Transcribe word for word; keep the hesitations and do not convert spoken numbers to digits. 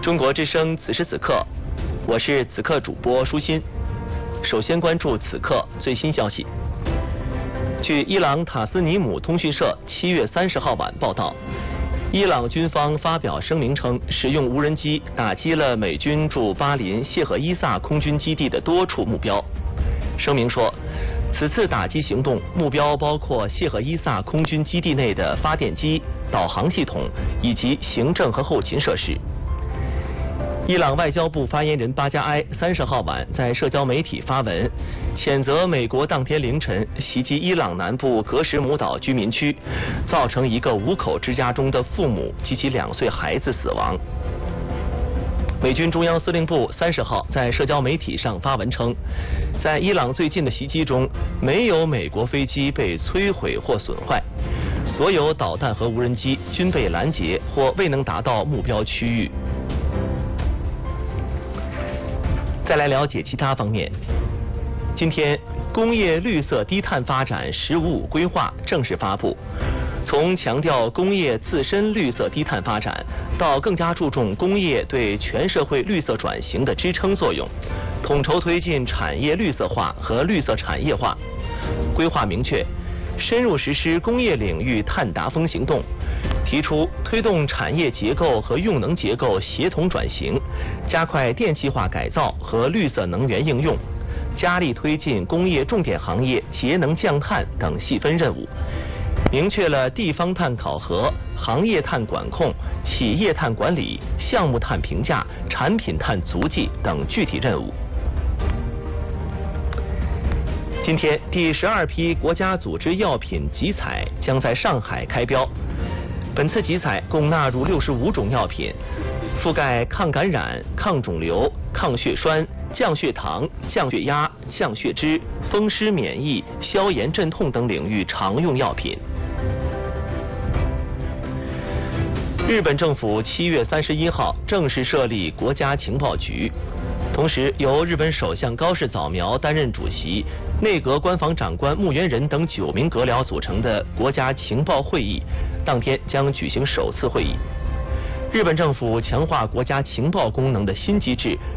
中国之声此时此刻，我是此刻主播舒心。首先关注此刻最新消息。据伊朗塔斯尼姆通讯社七月三十号晚报道，伊朗军方发表声明称，使用无人机打击了美军驻巴林谢赫伊萨空军基地的多处目标。声明说，此次打击行动目标包括谢赫伊萨空军基地内的发电机、导航系统以及行政和后勤设施。伊朗外交部发言人巴加埃三十号晚在社交媒体发文，谴责美国当天凌晨袭击伊朗南部格什姆岛居民区，造成一个五口之家中的父母及其两岁孩子死亡。美军中央司令部三十号在社交媒体上发文称，在伊朗最近的袭击中，没有美国飞机被摧毁或损坏，所有导弹和无人机均被拦截或未能达到目标区域。再来了解其他方面。今天，工业绿色低碳发展“十五五”规划正式发布。从强调工业自身绿色低碳发展，到更加注重工业对全社会绿色转型的支撑作用，统筹推进产业绿色化和绿色产业化。规划明确，深入实施工业领域碳达峰行动，提出推动产业结构和用能结构协同转型，加快电气化改造和绿色能源应用，加力推进工业重点行业节能降碳等细分任务，明确了地方碳考核、行业碳管控、企业碳管理、项目碳评价、产品碳足迹等具体任务。今天，第十二批国家组织药品集采将在上海开标。本次集采共纳入六十五种药品，覆盖抗感染、抗肿瘤、抗血栓、降血糖、降血压、降血脂、风湿免疫、消炎镇痛等领域常用药品。日本政府七月三十一号正式设立国家情报局，同时由日本首相高市早苗担任主席，内阁官房长官木原人等九名阁僚组成的国家情报会议当天将举行首次会议。日本政府强化国家情报功能的新机制